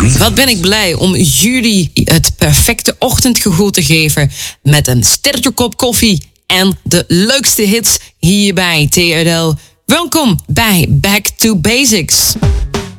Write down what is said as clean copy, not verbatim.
Wat ben ik blij om jullie het perfecte ochtendgevoel te geven met een sterke kop koffie en de leukste hits hierbij TRL. Welkom bij Back to Basics.